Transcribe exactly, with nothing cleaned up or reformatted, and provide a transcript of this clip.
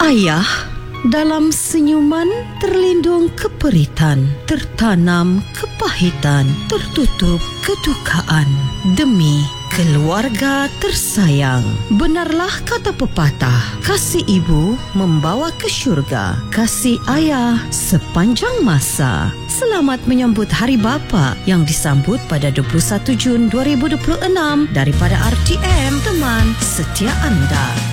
Ayah, dalam senyuman terlindung keperitan, tertanam kepahitan, tertutup kedukaan demi keluarga tersayang. Benarlah kata pepatah, kasih ibu membawa ke syurga, kasih ayah sepanjang masa. Selamat menyambut Hari Bapa yang disambut pada dua puluh satu Jun dua ribu dua puluh enam daripada R T M, teman setia anda.